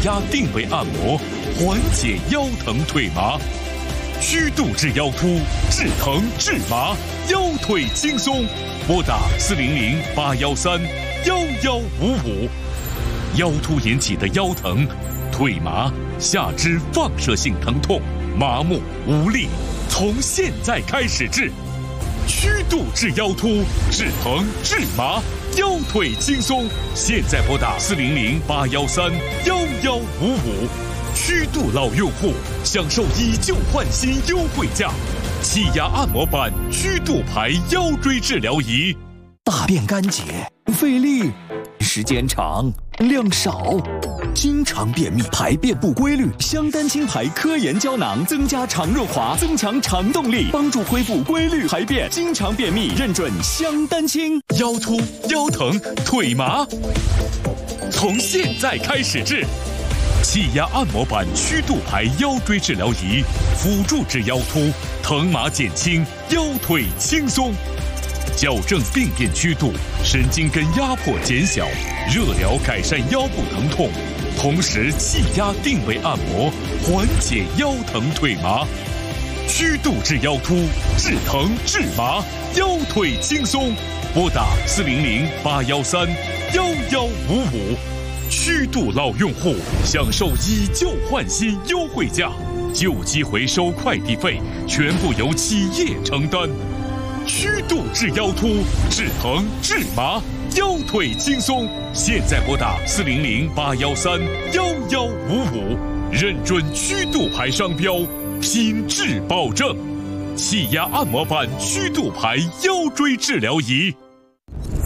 压定位按摩，缓解腰疼腿麻。虚度治腰突，治疼治麻，腰腿轻松。拨打400-813-1155。腰突引起的腰疼、腿麻、下肢放射性疼痛、麻木无力，从现在开始治。虚度治腰突，治疼治麻，腰腿轻松。现在拨打400-813-1155。虚度老用户享受以旧换新优惠价，气压按摩板虚度牌腰椎治疗仪。 大便干结，费力，时间长，量少，经常便秘，排便不规律。香丹清牌科研胶囊增加肠润滑，增强肠动力，帮助恢复规律排便。经常便秘，认准香丹清。 腰突、腰疼、腿麻，从现在开始治。气压按摩板虚度牌腰椎治疗仪，辅助治腰突，疼麻减轻，腰腿轻松。矫正病变虚度，神经根压迫减小，热疗改善腰部疼痛，同时气压定位按摩，缓解腰疼腿麻。虚度治腰突，治疼治麻，腰腿轻松。拨打400-813-1155。虚度老用户享受以旧换新优惠价，旧机回收快递费全部由企业承担。虚度治腰突，治疼治麻，腰腿轻松。现在拨打400-813-1155，认准虚度牌商标，品质保证。气压按摩板虚度牌腰椎治疗仪。